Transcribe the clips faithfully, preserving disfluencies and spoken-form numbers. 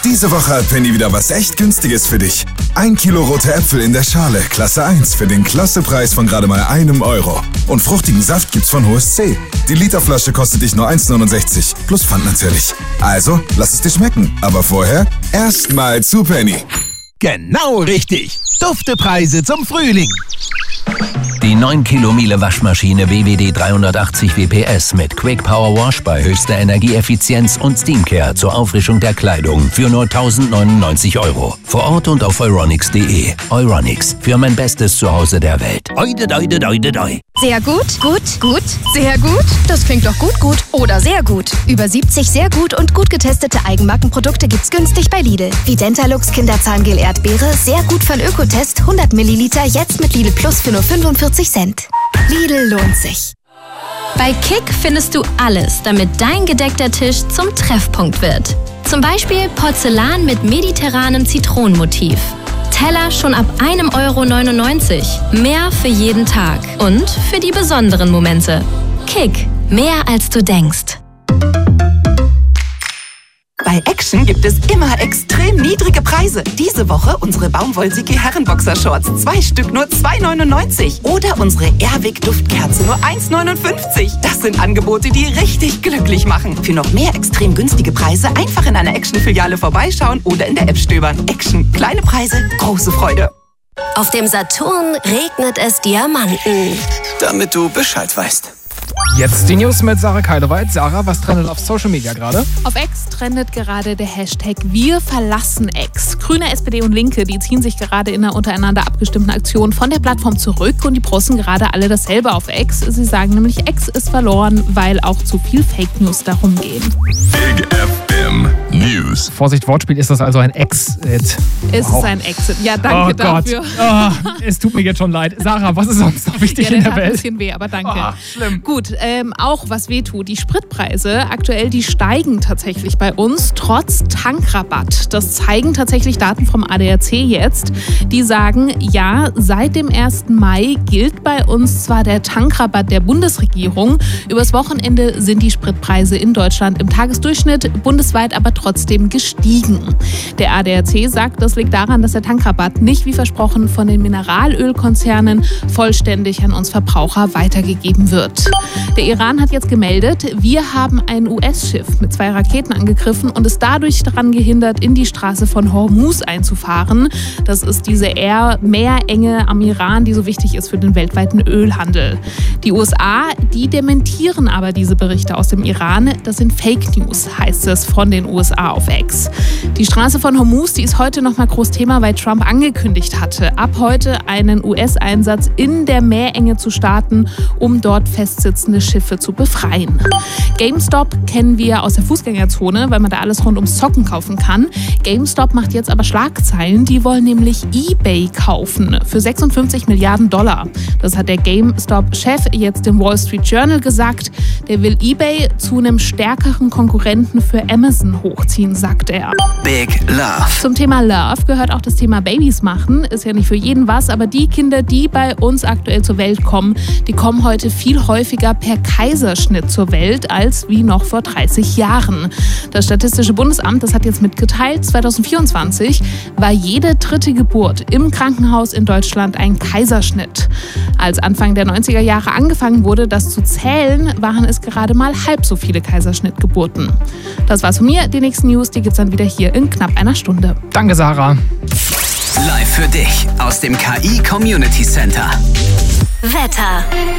Diese Woche hat Penny wieder was echt Günstiges für dich. Ein Kilo rote Äpfel in der Schale, Klasse eins, für den Klassepreis von gerade mal einem Euro. Und fruchtigen Saft gibt's von H S C. Die Literflasche kostet dich nur eins neunundsechzig, plus Pfand natürlich. Also, lass es dir schmecken. Aber vorher erstmal zu Penny. Genau richtig. Duftepreise zum Frühling. Die neun Kilo Miele Waschmaschine W W D dreihundertachtzig W P S mit Quick Power Wash bei höchster Energieeffizienz und Steamcare zur Auffrischung der Kleidung für nur tausendneunundneunzig Euro. Vor Ort und auf euronics punkt de. Euronics, für mein bestes Zuhause der Welt. Oide, oide, oide, oide. Sehr gut, gut, gut, sehr gut. Das klingt doch gut, gut oder sehr gut. Über siebzig sehr gut und gut getestete Eigenmarkenprodukte gibt's günstig bei Lidl. Wie Dentalux Kinderzahngel Erdbeere, sehr gut von Ökotest, hundert Milliliter, jetzt mit Lidl Plus für nur fünfundvierzig Cent. Lidl lohnt sich. Bei Kick findest du alles, damit dein gedeckter Tisch zum Treffpunkt wird. Zum Beispiel Porzellan mit mediterranem Zitronenmotiv. Teller schon ab einem Euro neunundneunzig. Mehr für jeden Tag und für die besonderen Momente. Kick, mehr als du denkst. Bei Action gibt es immer extrem niedrige Preise. Diese Woche unsere Baumwollsicke Herrenboxershorts. Zwei Stück nur zwei neunundneunzig. Oder unsere Airwick Duftkerze nur eins neunundfünfzig. Das sind Angebote, die richtig glücklich machen. Für noch mehr extrem günstige Preise einfach in einer Action-Filiale vorbeischauen oder in der App stöbern. Action. Kleine Preise, große Freude. Auf dem Saturn regnet es Diamanten. Damit du Bescheid weißt. Jetzt die News mit Sarah Keileweit. Sarah, was trendet auf Social Media gerade? Auf X trendet gerade der Hashtag Wir verlassen X. Grüne, S P D und Linke, die ziehen sich gerade in einer untereinander abgestimmten Aktion von der Plattform zurück und die posten gerade alle dasselbe auf X. Sie sagen nämlich, X ist verloren, weil auch zu viel Fake News darum gehen. Big F M News. Vorsicht, Wortspiel, ist das also ein Exit? Es wow. ist ein Exit. Ja, danke oh dafür. Gott. Oh, es tut mir jetzt schon leid. Sarah, was ist sonst noch wichtig ja, in der hat Welt? ein bisschen weh, aber danke. Oh, schlimm. Gut, ähm, auch was weh tut, die Spritpreise aktuell, die steigen tatsächlich bei uns, trotz Tankrabatt. Das zeigen tatsächlich Daten vom A D A C jetzt. Die sagen, ja, seit dem ersten Mai gilt bei uns zwar der Tankrabatt der Bundesregierung, übers Wochenende sind die Spritpreise in Deutschland im Tagesdurchschnitt bundesweit aber trotzdem gestiegen. Der A D A C sagt, das liegt daran, dass der Tankrabatt nicht wie versprochen von den Mineralölkonzernen vollständig an uns Verbraucher weitergegeben wird. Der Iran hat jetzt gemeldet, wir haben ein U S-Schiff mit zwei Raketen angegriffen und es dadurch daran gehindert, in die Straße von Hormuz einzufahren. Das ist diese eher Meerenge am Iran, die so wichtig ist für den weltweiten Ölhandel. Die U S A, die dementieren aber diese Berichte aus dem Iran. Das sind Fake News, heißt es von den U S A auf X. Die Straße von Hormuz, die ist heute nochmal groß Thema, weil Trump angekündigt hatte, ab heute einen U S-Einsatz in der Meerenge zu starten, um dort festsitzende Schiffe zu befreien. GameStop kennen wir aus der Fußgängerzone, weil man da alles rund ums Zocken kaufen kann. GameStop macht jetzt aber Schlagzeilen. Die wollen nämlich eBay kaufen für sechsundfünfzig Milliarden Dollar. Das hat der GameStop-Chef jetzt dem Wall Street Journal gesagt. Der will eBay zu einem stärkeren Konkurrenten für Amazon hochziehen, sagt er. Big Love. Zum Thema Love gehört auch das Thema Babys machen. Ist ja nicht für jeden was, aber die Kinder, die bei uns aktuell zur Welt kommen, die kommen heute viel häufiger per Kaiserschnitt zur Welt als wie noch vor dreißig Jahren. Das Statistische Bundesamt, das hat jetzt mitgeteilt, zweitausendvierundzwanzig war jede dritte Geburt im Krankenhaus in Deutschland ein Kaiserschnitt. Als Anfang der neunziger Jahre angefangen wurde, das zu zählen, waren es gerade mal halb so viele Kaiserschnittgeburten. Das war's von mir. Die nächsten News, die gibt's dann wieder hier in knapp einer Stunde. Danke, Sarah. Live für dich aus dem K I Community Center. Wetter.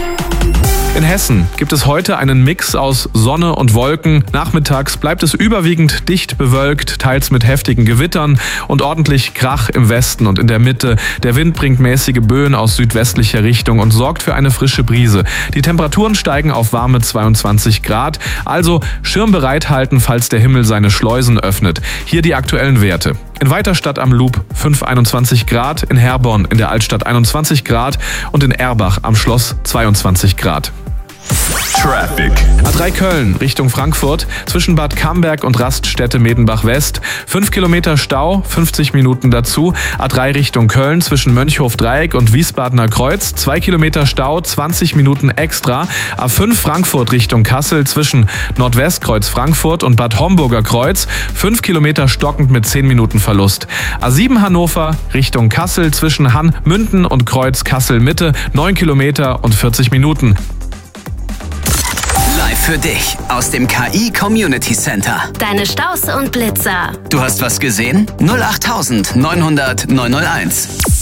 In Hessen gibt es heute einen Mix aus Sonne und Wolken. Nachmittags bleibt es überwiegend dicht bewölkt, teils mit heftigen Gewittern und ordentlich Krach im Westen und in der Mitte. Der Wind bringt mäßige Böen aus südwestlicher Richtung und sorgt für eine frische Brise. Die Temperaturen steigen auf warme zweiundzwanzig Grad, also Schirm bereithalten, falls der Himmel seine Schleusen öffnet. Hier die aktuellen Werte. In Weiterstadt am Loop fünf Komma einundzwanzig Grad, in Herborn in der Altstadt einundzwanzig Grad und in Erbach am Schloss zweiundzwanzig Grad. Traffic. A drei Köln Richtung Frankfurt zwischen Bad Camberg und Raststätte Medenbach West. fünf Kilometer Stau, fünfzig Minuten dazu. A drei Richtung Köln zwischen Mönchhof-Dreieck und Wiesbadener Kreuz. zwei Kilometer Stau, zwanzig Minuten extra. A fünf Frankfurt Richtung Kassel zwischen Nordwestkreuz Frankfurt und Bad Homburger Kreuz. fünf Kilometer stockend mit zehn Minuten Verlust. A sieben Hannover Richtung Kassel zwischen Hann-Münden und Kreuz Kassel Mitte. neun Kilometer und vierzig Minuten. Live für dich aus dem K I Community Center. Deine Staus und Blitzer. Du hast was gesehen? null acht neunhundert neunhunderteins.